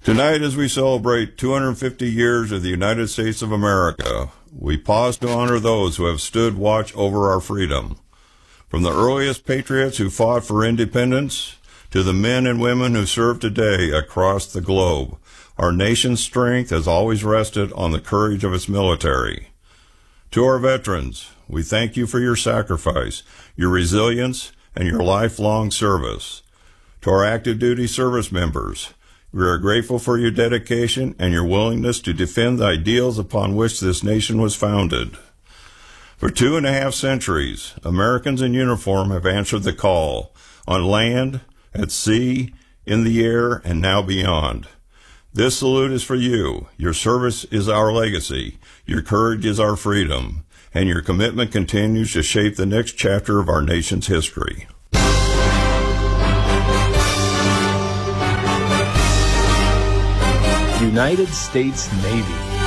Tonight, as we celebrate 250 years of the United States of America, we pause to honor those who have stood watch over our freedom. From the earliest patriots who fought for independence to the men and women who serve today across the globe, our nation's strength has always rested on the courage of its military. To our veterans, we thank you for your sacrifice, your resilience, and your lifelong service. To our active duty service members, we are grateful for your dedication and your willingness to defend the ideals upon which this nation was founded. For 2.5 centuries, Americans in uniform have answered the call, on land, at sea, in the air, and now beyond. This salute is for you. Your service is our legacy. Your courage is our freedom. And your commitment continues to shape the next chapter of our nation's history. United States Navy.